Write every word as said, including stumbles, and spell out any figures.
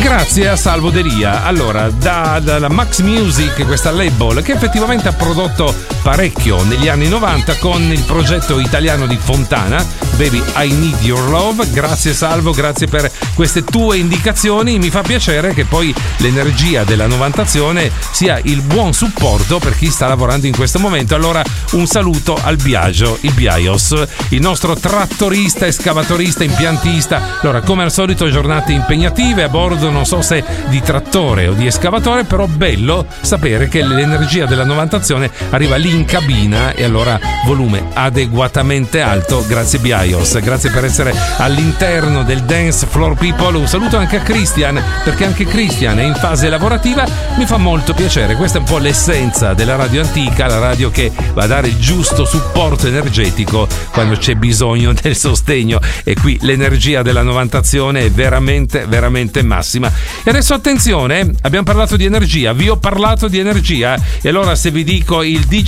grazie a Salvo Delia. Allora, da, dalla Max Music, questa label che effettivamente ha prodotto parecchio negli anni novanta con il progetto italiano di Fontana, Baby I Need Your Love. Grazie Salvo, grazie per queste tue indicazioni. Mi fa piacere che poi l'energia della novantazione sia il buon supporto per chi sta lavorando in questo momento. Allora un saluto al Biagio, il Biaios, il nostro trattorista, escavatorista, impiantista. Allora, come al solito, giornate impegnative a bordo, non so se di trattore o di escavatore, però bello sapere che l'energia della novantazione arriva lì in cabina e allora volume adeguatamente alto. Grazie Biaios, grazie per essere all'interno del Dance Floor People. Un saluto anche a Christian, perché anche Christian è in fase lavorativa. Mi fa molto piacere, questa è un po' l'essenza della radio antica, la radio che va a dare il giusto supporto energetico quando c'è bisogno del sostegno, e qui l'energia della novantazione è veramente veramente massima. E adesso attenzione, abbiamo parlato di energia, vi ho parlato di energia, e allora se vi dico il D J